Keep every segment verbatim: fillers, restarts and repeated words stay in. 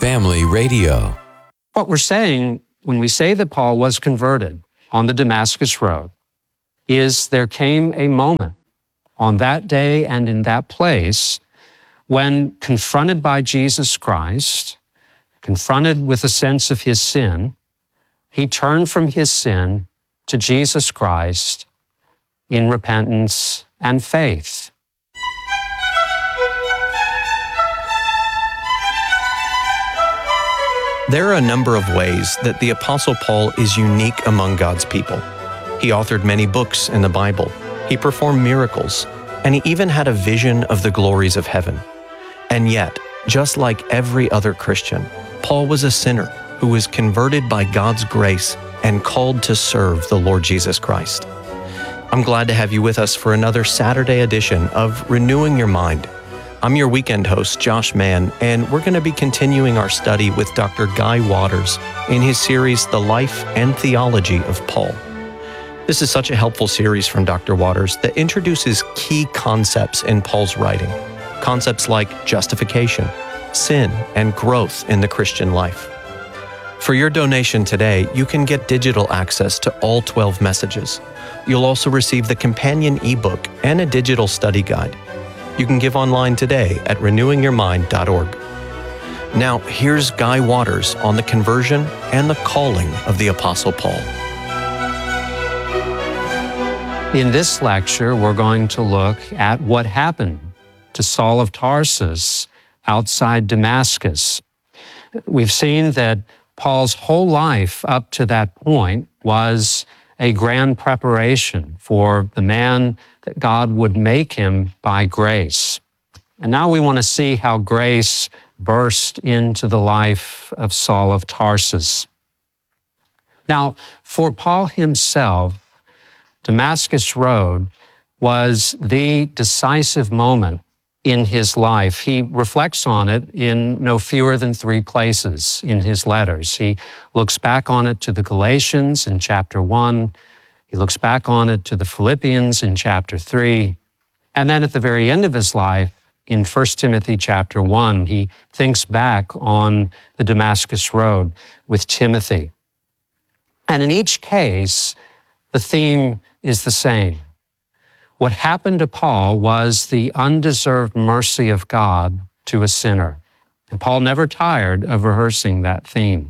Family Radio. What we're saying when we say that Paul was converted on the Damascus Road is there came a moment on that day and in that place when, confronted by Jesus Christ, confronted with a sense of his sin, he turned from his sin to Jesus Christ in repentance and faith. There are a number of ways that the Apostle Paul is unique among God's people. He authored many books in the Bible. He performed miracles, and he even had a vision of the glories of heaven. And yet, just like every other Christian, Paul was a sinner who was converted by God's grace and called to serve the Lord Jesus Christ. I'm glad to have you with us for another Saturday edition of Renewing Your Mind. I'm your weekend host, Josh Mann, and we're going to be continuing our study with Doctor Guy Waters in his series, The Life and Theology of Paul. This is such a helpful series from Doctor Waters that introduces key concepts in Paul's writing, concepts like justification, sin, and growth in the Christian life. For your donation today, you can get digital access to all twelve messages. You'll also receive the companion ebook and a digital study guide. You can give online today at renewing your mind dot org. Now, here's Guy Waters on the conversion and the calling of the Apostle Paul. In this lecture, we're going to look at what happened to Saul of Tarsus outside Damascus. We've seen that Paul's whole life up to that point was a grand preparation for the man that God would make him by grace. And now we want to see how grace burst into the life of Saul of Tarsus. Now, for Paul himself, Damascus Road was the decisive moment in his life. He reflects on it in no fewer than three places in his letters. He looks back on it to the Galatians in chapter one. He looks back on it to the Philippians in chapter three. And then at the very end of his life, in First Timothy chapter one, he thinks back on the Damascus Road with Timothy. And in each case, the theme is the same. What happened to Paul was the undeserved mercy of God to a sinner. And Paul never tired of rehearsing that theme.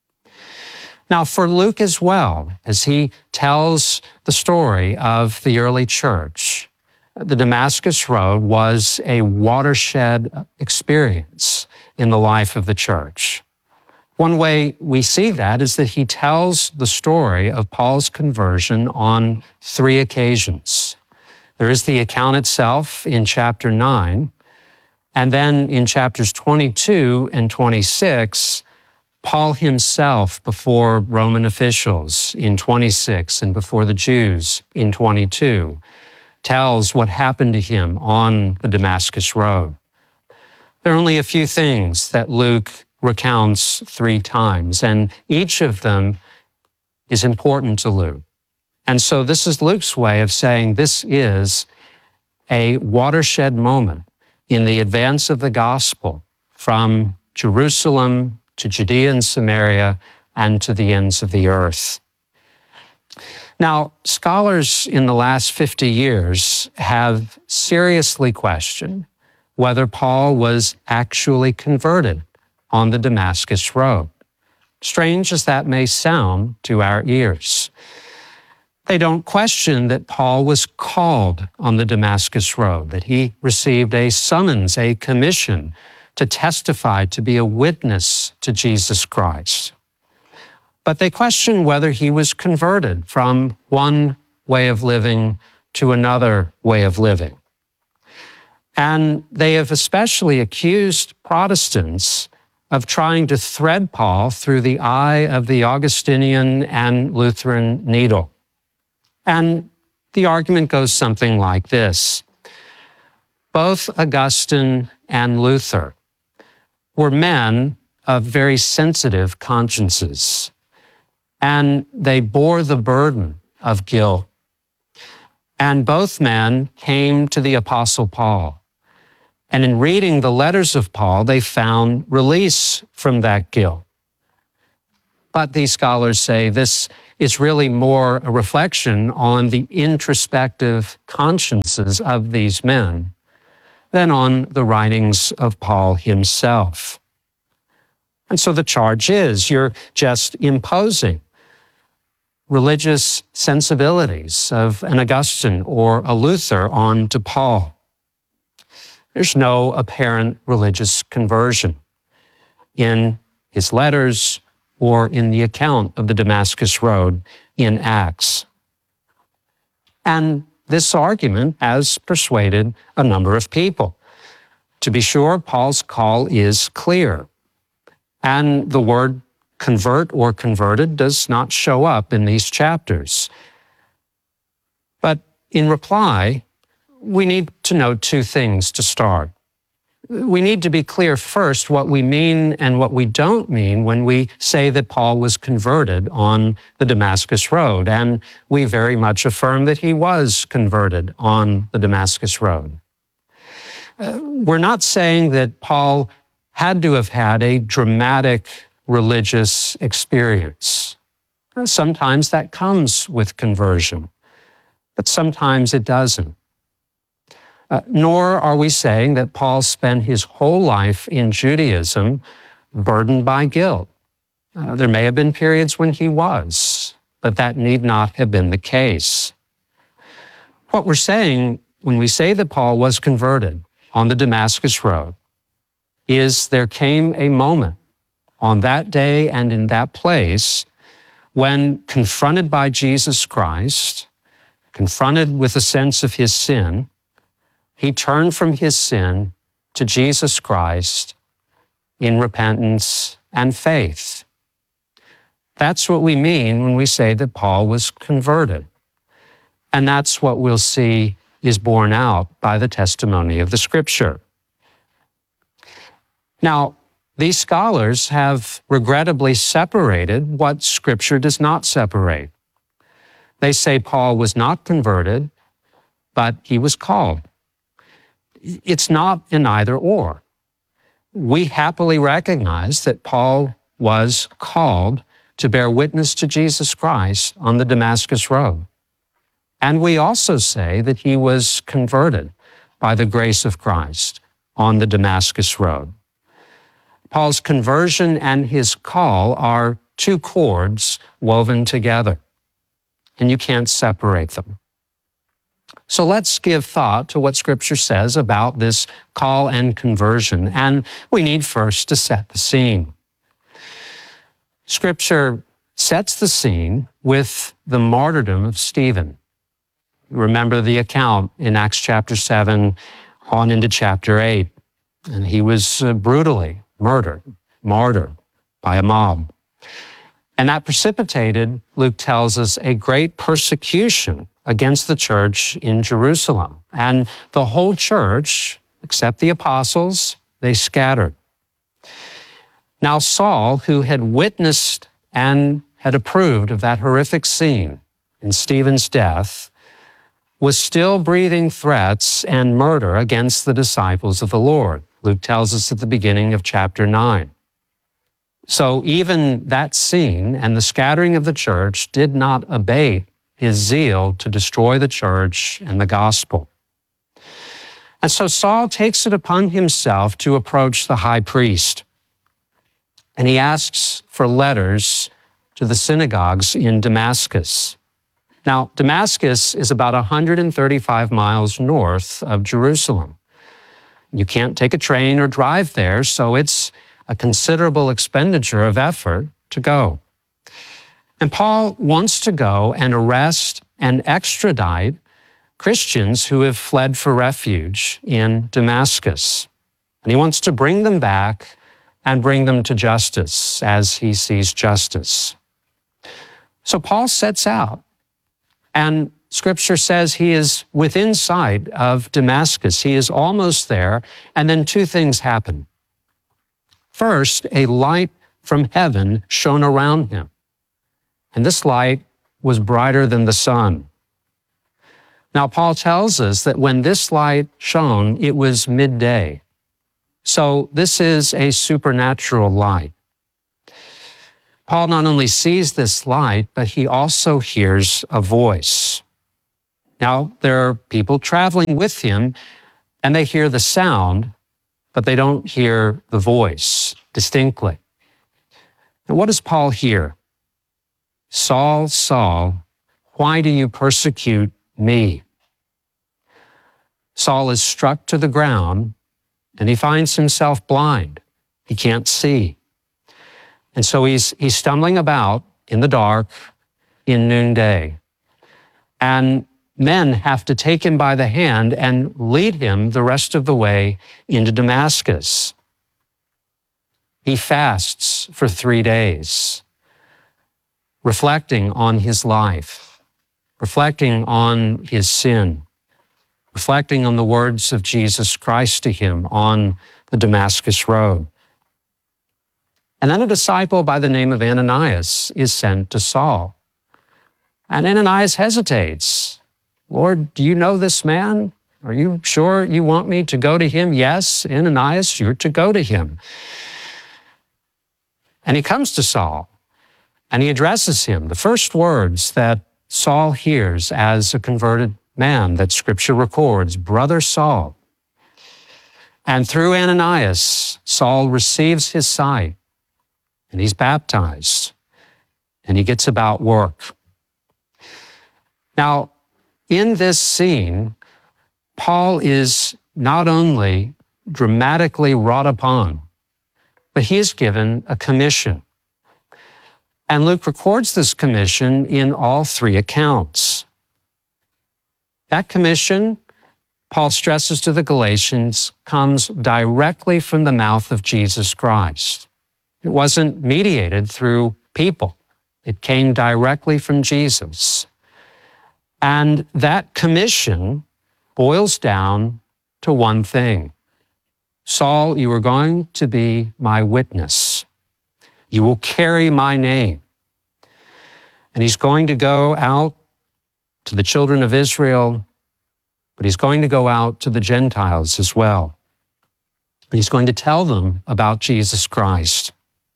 Now, for Luke as well, as he tells the story of the early church, the Damascus Road was a watershed experience in the life of the church. One way we see that is that he tells the story of Paul's conversion on three occasions. There is the account itself in chapter nine, and then in chapters twenty-two and twenty-six, Paul himself before Roman officials in twenty-six and before the Jews in twenty-two tells what happened to him on the Damascus Road. There are only a few things that Luke recounts three times, and each of them is important to Luke. And so this is Luke's way of saying this is a watershed moment in the advance of the gospel from Jerusalem to Judea and Samaria and to the ends of the earth. Now, scholars in the last fifty years have seriously questioned whether Paul was actually converted on the Damascus Road. Strange as that may sound to our ears. They don't question that Paul was called on the Damascus Road, that he received a summons, a commission to testify, to be a witness to Jesus Christ. But they question whether he was converted from one way of living to another way of living. And they have especially accused Protestants of trying to thread Paul through the eye of the Augustinian and Lutheran needle. And the argument goes something like this. Both Augustine and Luther were men of very sensitive consciences, and they bore the burden of guilt. And both men came to the Apostle Paul, And in reading the letters of Paul, they found release from that guilt. But these scholars say this is really more a reflection on the introspective consciences of these men than on the writings of Paul himself. And so the charge is you're just imposing religious sensibilities of an Augustine or a Luther onto Paul. There's no apparent religious conversion in his letters or in the account of the Damascus Road in Acts. And this argument has persuaded a number of people. To be sure, Paul's call is clear, and the word convert or converted does not show up in these chapters. But in reply, we need to know two things to start. We need to be clear first what we mean and what we don't mean when we say that Paul was converted on the Damascus Road, and we very much affirm that he was converted on the Damascus Road. Uh, we're not saying that Paul had to have had a dramatic religious experience. Sometimes that comes with conversion, but sometimes it doesn't. Uh, nor are we saying that Paul spent his whole life in Judaism burdened by guilt. Uh, there may have been periods when he was, but that need not have been the case. What we're saying when we say that Paul was converted on the Damascus Road is there came a moment on that day and in that place when, confronted by Jesus Christ, confronted with a sense of his sin, he turned from his sin to Jesus Christ in repentance and faith. That's what we mean when we say that Paul was converted. And that's what we'll see is borne out by the testimony of the Scripture. Now, these scholars have regrettably separated what Scripture does not separate. They say Paul was not converted, but he was called. It's not an either or. We happily recognize that Paul was called to bear witness to Jesus Christ on the Damascus Road. And we also say that he was converted by the grace of Christ on the Damascus Road. Paul's conversion and his call are two cords woven together, and you can't separate them. So let's give thought to what Scripture says about this call and conversion, and we need first to set the scene. Scripture sets the scene with the martyrdom of Stephen. Remember the account in Acts chapter seven on into chapter eight, and he was uh, brutally murdered, martyred by a mob. And that precipitated, Luke tells us, a great persecution against the church in Jerusalem. And the whole church, except the apostles, they scattered. Now Saul, who had witnessed and had approved of that horrific scene in Stephen's death, was still breathing threats and murder against the disciples of the Lord. Luke tells us at the beginning of chapter nine. So even that scene and the scattering of the church did not abate his zeal to destroy the church and the gospel. And so Saul takes it upon himself to approach the high priest, and he asks for letters to the synagogues in Damascus. Now, Damascus is about one hundred thirty-five miles north of Jerusalem. You can't take a train or drive there, so it's a considerable expenditure of effort to go. And Paul wants to go and arrest and extradite Christians who have fled for refuge in Damascus. And he wants to bring them back and bring them to justice as he sees justice. So Paul sets out, and Scripture says he is within sight of Damascus. He is almost there, and then two things happen. First, a light from heaven shone around him, and this light was brighter than the sun. Now, Paul tells us that when this light shone, it was midday. So this is a supernatural light. Paul not only sees this light, but he also hears a voice. Now, there are people traveling with him, and they hear the sound, but they don't hear the voice distinctly. And what does Paul hear? Saul, Saul, why do you persecute me? Saul is struck to the ground, and he finds himself blind. He can't see. And so he's, he's stumbling about in the dark in noonday. And men have to take him by the hand and lead him the rest of the way into Damascus. He fasts for three days, reflecting on his life, reflecting on his sin, reflecting on the words of Jesus Christ to him on the Damascus road. And then a disciple by the name of Ananias is sent to Saul. And Ananias hesitates. Lord, do you know this man? Are you sure you want me to go to him? Yes, Ananias, you're to go to him. And he comes to Saul, and he addresses him. The first words that Saul hears as a converted man that Scripture records, Brother Saul. And through Ananias, Saul receives his sight, and he's baptized, and he gets about work. Now, in this scene, Paul is not only dramatically wrought upon, but he is given a commission. And Luke records this commission in all three accounts. That commission, Paul stresses to the Galatians, comes directly from the mouth of Jesus Christ. It wasn't mediated through people. It came directly from Jesus. And that commission boils down to one thing. Saul, you are going to be my witness. You will carry my name. And he's going to go out to the children of Israel, but he's going to go out to the Gentiles as well. And he's going to tell them about Jesus Christ.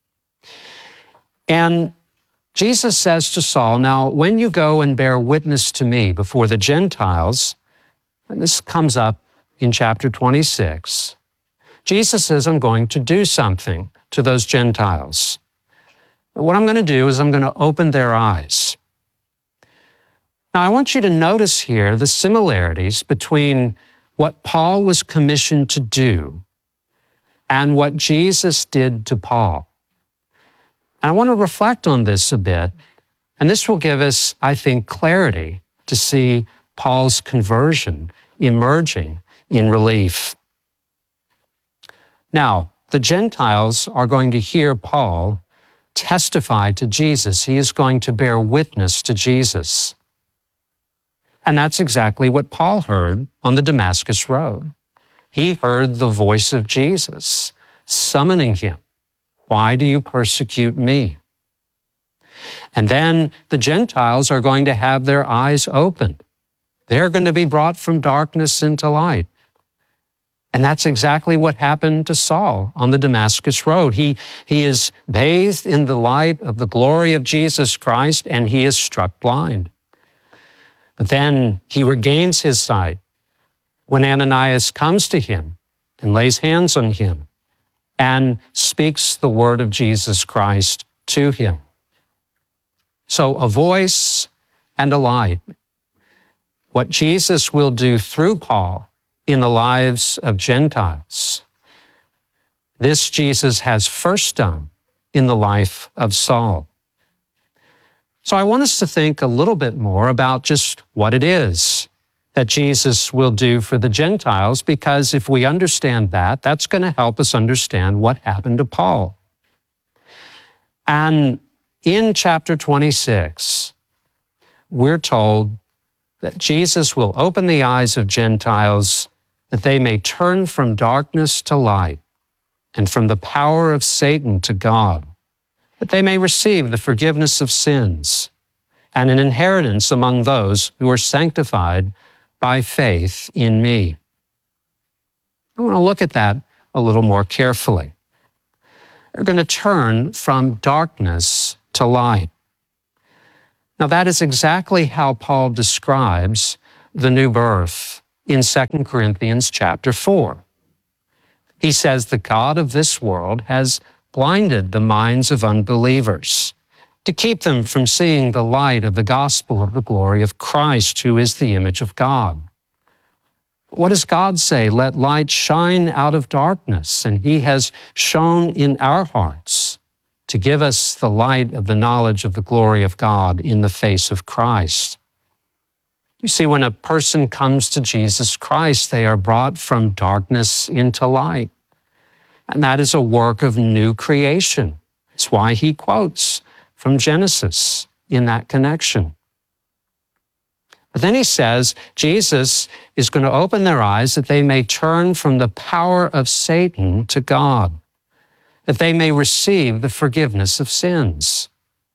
And Jesus says to Saul, now, when you go and bear witness to me before the Gentiles, and this comes up in chapter twenty-six, Jesus says, I'm going to do something to those Gentiles. What I'm going to do is I'm going to open their eyes. Now, I want you to notice here the similarities between what Paul was commissioned to do and what Jesus did to Paul. And I want to reflect on this a bit, and this will give us, I think, clarity to see Paul's conversion emerging in relief. Now, the Gentiles are going to hear Paul testify to Jesus. He is going to bear witness to Jesus. And that's exactly what Paul heard on the Damascus road. He heard the voice of Jesus summoning him. Why do you persecute me? And then the Gentiles are going to have their eyes opened. They're going to be brought from darkness into light. And that's exactly what happened to Saul on the Damascus road. He, he is bathed in the light of the glory of Jesus Christ, and he is struck blind. But then he regains his sight when Ananias comes to him and lays hands on him and speaks the word of Jesus Christ to him. So a voice and a light. What Jesus will do through Paul in the lives of Gentiles, this Jesus has first done in the life of Saul. So I want us to think a little bit more about just what it is that Jesus will do for the Gentiles, because if we understand that, that's going to help us understand what happened to Paul. And in chapter twenty-six, we're told that Jesus will open the eyes of Gentiles that they may turn from darkness to light and from the power of Satan to God, that they may receive the forgiveness of sins and an inheritance among those who are sanctified by faith in me. I want to look at that a little more carefully. We're going to turn from darkness to light. Now, that is exactly how Paul describes the new birth in Second Corinthians chapter four. He says, the God of this world has blinded the minds of unbelievers to keep them from seeing the light of the gospel of the glory of Christ, who is the image of God. What does God say? Let light shine out of darkness, and He has shone in our hearts to give us the light of the knowledge of the glory of God in the face of Christ. You see, when a person comes to Jesus Christ, they are brought from darkness into light. And that is a work of new creation. It's why he quotes from Genesis in that connection. But then he says, Jesus is going to open their eyes that they may turn from the power of Satan to God, that they may receive the forgiveness of sins.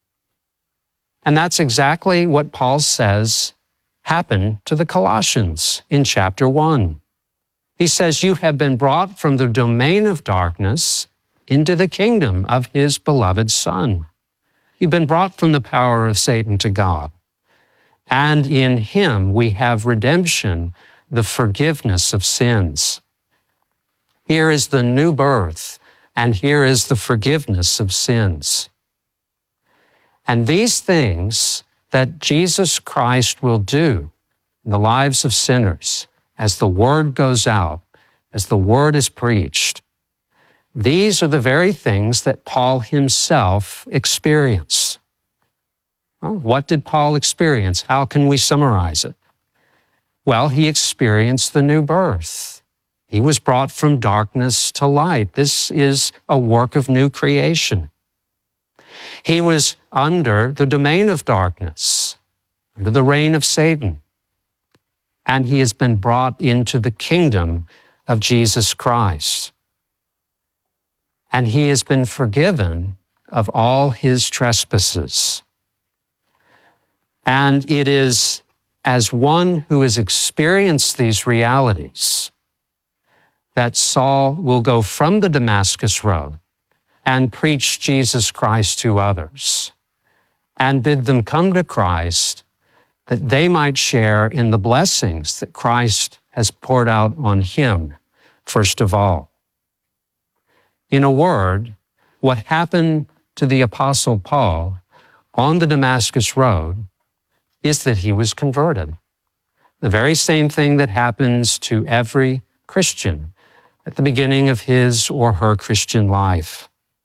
And that's exactly what Paul says happened to the Colossians in chapter one. He says, you have been brought from the domain of darkness into the kingdom of His beloved Son. You've been brought from the power of Satan to God. And in Him we have redemption, the forgiveness of sins. Here is the new birth, and here is the forgiveness of sins. And these things that Jesus Christ will do in the lives of sinners, as the word goes out, as the word is preached, these are the very things that Paul himself experienced. Well, what did Paul experience? How can we summarize it? Well, he experienced the new birth. He was brought from darkness to light. This is a work of new creation. He was under the domain of darkness, under the reign of Satan, and he has been brought into the kingdom of Jesus Christ. And he has been forgiven of all his trespasses. And it is as one who has experienced these realities that Saul will go from the Damascus Road and preach Jesus Christ to others and bid them come to Christ that they might share in the blessings that Christ has poured out on him, first of all. In a word, what happened to the Apostle Paul on the Damascus Road is that he was converted. The very same thing that happens to every Christian at the beginning of his or her Christian life.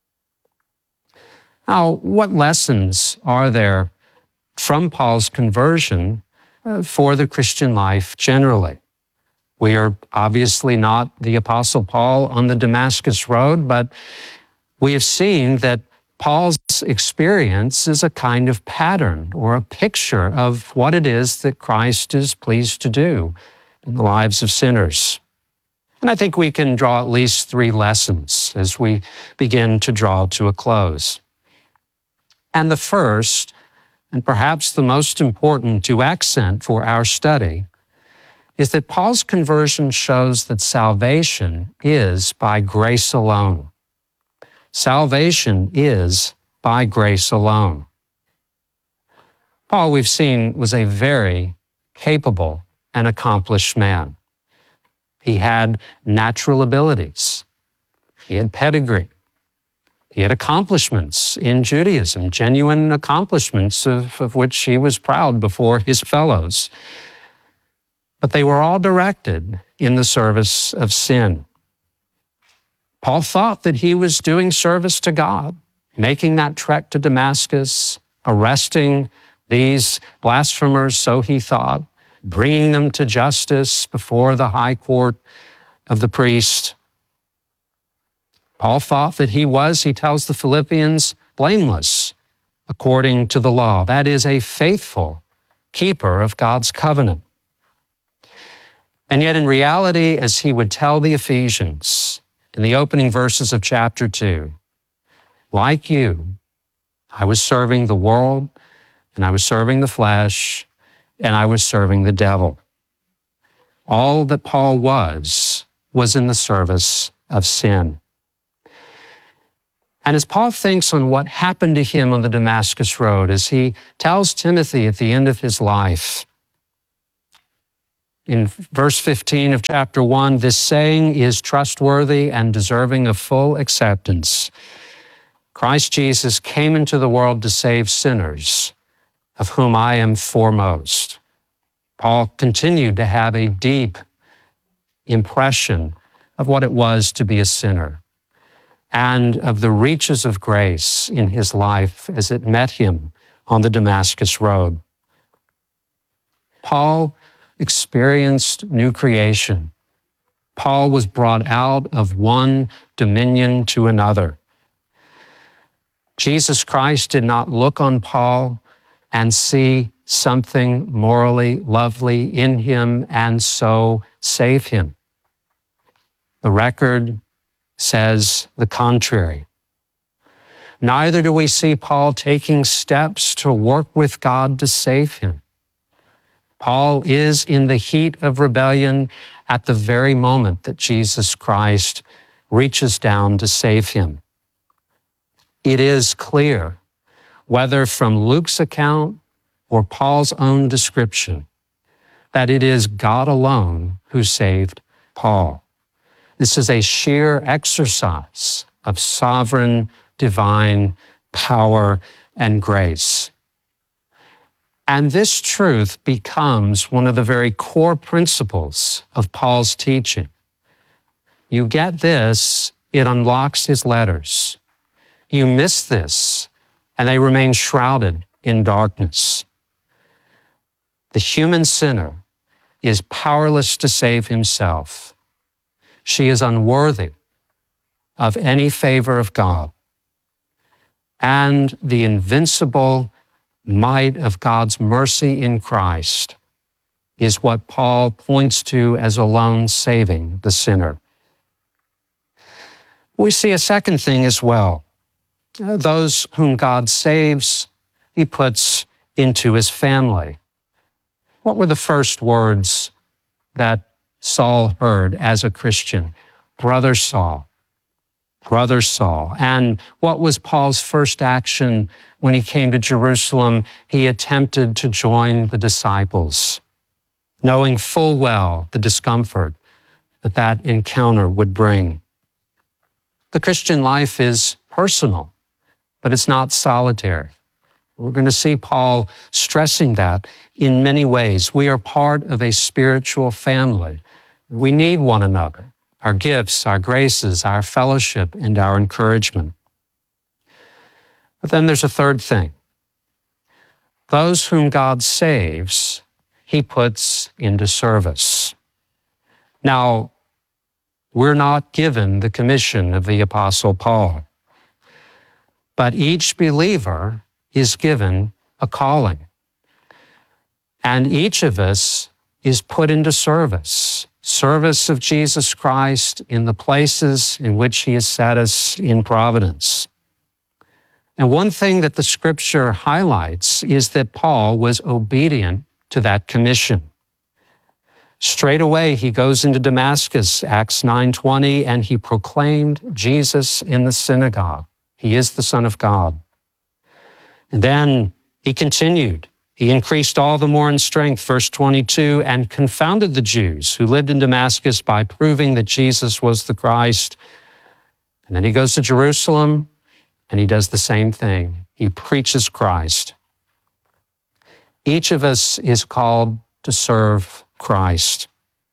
Now, what lessons are there from Paul's conversion uh, for the Christian life generally? We are obviously not the Apostle Paul on the Damascus Road, but we have seen that Paul's experience is a kind of pattern or a picture of what it is that Christ is pleased to do in the lives of sinners. And I think we can draw at least three lessons as we begin to draw to a close. And the first, and perhaps the most important to accent for our study, is that Paul's conversion shows that salvation is by grace alone. Salvation is by grace alone. Paul, we've seen, was a very capable and accomplished man. He had natural abilities. He had pedigree. He had accomplishments in Judaism, genuine accomplishments of, of which he was proud before his fellows. But they were all directed in the service of sin. Paul thought that he was doing service to God, making that trek to Damascus, arresting these blasphemers, so he thought, bringing them to justice before the high court of the priest. Paul thought that he was, he tells the Philippians, blameless according to the law. That is, a faithful keeper of God's covenant. And yet in reality, as he would tell the Ephesians in the opening verses of chapter two, like you, I was serving the world, and I was serving the flesh, and I was serving the devil. All that Paul was, was in the service of sin. And as Paul thinks on what happened to him on the Damascus Road, as he tells Timothy at the end of his life, in verse fifteen of chapter one, this saying is trustworthy and deserving of full acceptance. Christ Jesus came into the world to save sinners, of whom I am foremost. Paul continued to have a deep impression of what it was to be a sinner and of the reaches of grace in his life as it met him on the Damascus Road. Paul experienced new creation. Paul was brought out of one dominion to another. Jesus Christ did not look on Paul and see something morally lovely in him and so save him. The record says the contrary. Neither do we see Paul taking steps to work with God to save him. Paul is in the heat of rebellion at the very moment that Jesus Christ reaches down to save him. It is clear, whether from Luke's account or Paul's own description, that it is God alone who saved Paul. This is a sheer exercise of sovereign, divine power and grace. And this truth becomes one of the very core principles of Paul's teaching. You get this, it unlocks his letters. You miss this, and they remain shrouded in darkness. The human sinner is powerless to save himself. She is unworthy of any favor of God. And the invincible might of God's mercy in Christ is what Paul points to as alone saving the sinner. We see a second thing as well. Those whom God saves, he puts into his family. What were the first words that Saul heard as a Christian? Brother Saul, Brother Saul. And what was Paul's first action when he came to Jerusalem? He attempted to join the disciples, knowing full well the discomfort that that encounter would bring. The Christian life is personal, but it's not solitary. We're going to see Paul stressing that in many ways. We are part of a spiritual family. We need one another, our gifts, our graces, our fellowship, and our encouragement. But then there's a third thing. Those whom God saves, he puts into service. Now, we're not given the commission of the Apostle Paul, but each believer is given a calling. And each of us is put into service, service of Jesus Christ in the places in which he has set us in providence. And one thing that the scripture highlights is that Paul was obedient to that commission. Straight away, he goes into Damascus, Acts nine twenty, and he proclaimed Jesus in the synagogue. He is the Son of God. And then he continued. He increased all the more in strength, verse twenty-two, and confounded the Jews who lived in Damascus by proving that Jesus was the Christ. And then he goes to Jerusalem, and he does the same thing. He preaches Christ. Each of us is called to serve Christ.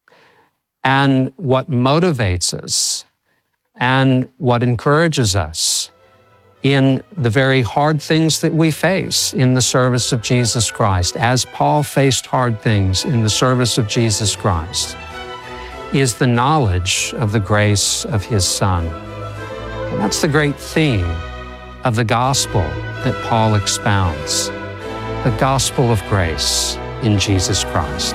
And what motivates us and what encourages us in the very hard things that we face in the service of Jesus Christ, as Paul faced hard things in the service of Jesus Christ, is the knowledge of the grace of his Son. And that's the great theme of the gospel that Paul expounds, the gospel of grace in Jesus Christ.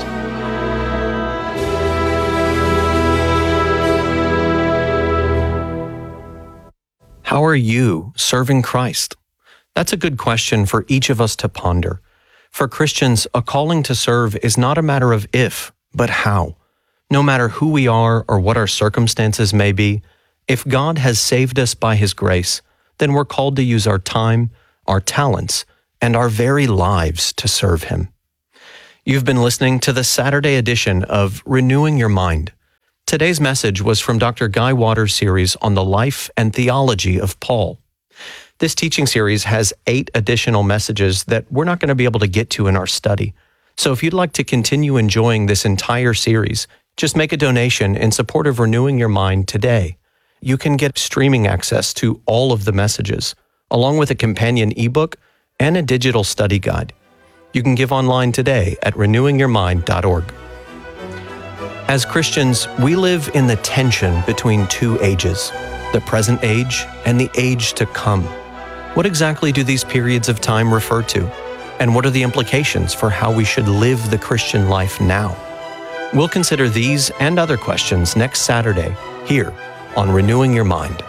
How are you serving Christ? That's a good question for each of us to ponder. For Christians, a calling to serve is not a matter of if, but how. No matter who we are or what our circumstances may be, if God has saved us by His grace, then we're called to use our time, our talents, and our very lives to serve Him. You've been listening to the Saturday edition of Renewing Your Mind. Today's message was from Doctor Guy Waters' series on the life and theology of Paul. This teaching series has eight additional messages that we're not going to be able to get to in our study. So if you'd like to continue enjoying this entire series, just make a donation in support of Renewing Your Mind today. You can get streaming access to all of the messages, along with a companion ebook and a digital study guide. You can give online today at renewing your mind dot org. As Christians, we live in the tension between two ages, the present age and the age to come. What exactly do these periods of time refer to? And what are the implications for how we should live the Christian life now? We'll consider these and other questions next Saturday here on Renewing Your Mind.